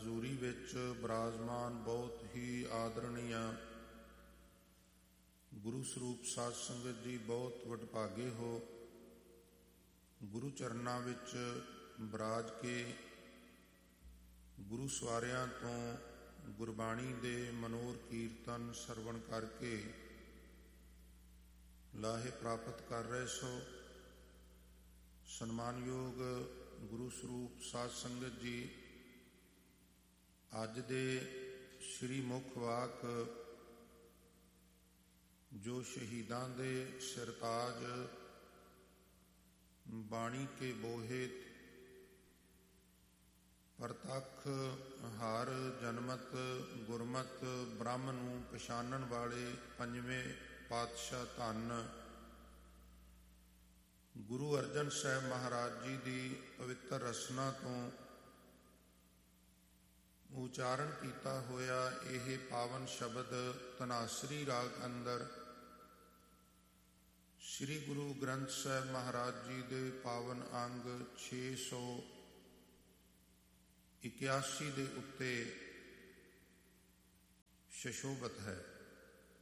ਹਜ਼ੂਰੀ ਵਿੱਚ ਬਿਰਾਜਮਾਨ ਬਹੁਤ ਹੀ ਆਦਰਣੀय ਗੁਰੂ ਸਰੂਪ ਸਾਧ ਸੰਗਤ ਜੀ, ਬਹੁਤ ਵਡਭਾਗੇ ਹੋ। ਗੁਰੂ ਚਰਨਾਂ ਵਿੱਚ ਬਿਰਾਜ ਕੇ ਗੁਰੂ ਸਵਾਰਿਆਂ ਤੋਂ ਗੁਰਬਾਣੀ ਦੇ ਮਨੋਰ ਕੀਰਤਨ ਸਰਵਣ ਕਰਕੇ ਲਾਹੇ ਪ੍ਰਾਪਤ ਕਰ ਰਹੇ ਸੋ। ਸਨਮਾਨਯੋਗ ਗੁਰੂ ਸਰੂਪ ਸਾਧ ਸੰਗਤ ਜੀ, ਅੱਜ ਦੇ ਸ਼੍ਰੀ ਮੁੱਖ ਵਾਕ ਜੋ ਸ਼ਹੀਦਾਂ ਦੇ ਸਿਰਤਾਜ ਬਾਣੀ ਕੇ ਬੋਹਿਤ ਪ੍ਰਤੱਖ ਹਰ ਜਨਮਤ ਗੁਰਮਤ ਬ੍ਰਹਮ ਨੂੰ ਪਛਾਣਨ ਵਾਲੇ ਪੰਜਵੇਂ ਪਾਤਸ਼ਾਹ ਧੰਨ ਗੁਰੂ ਅਰਜਨ ਸਾਹਿਬ ਮਹਾਰਾਜ ਜੀ ਦੀ ਪਵਿੱਤਰ ਰਸਨਾ ਤੋਂ ਉਚਾਰਨ ਕੀਤਾ ਹੋਇਆ ਇਹ ਪਾਵਨ ਸ਼ਬਦ ਧਨਾਸਰੀ ਰਾਗ ਅੰਦਰ ਸ੍ਰੀ ਗੁਰੂ ਗ੍ਰੰਥ ਸਾਹਿਬ ਮਹਾਰਾਜ ਜੀ ਦੇ ਪਾਵਨ ਅੰਗ 681 ਦੇ ਉੱਤੇ ਸ਼ਸ਼ੋਭਤ ਹੈ।